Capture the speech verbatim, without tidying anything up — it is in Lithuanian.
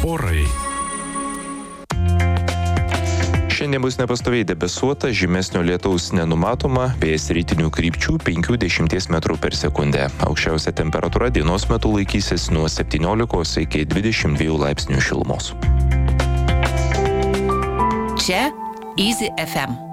Orai. Šiandien bus nepastoviai debesuota, žymesnio lietaus nenumatoma, vėjas rytinių krypčių penki dešimt metrų per sekundę. Aukščiausia temperatūra dienos metu laikysis nuo septyniolikos iki dvidešimt dviejų laipsnių šilumos. Čia Easy F M.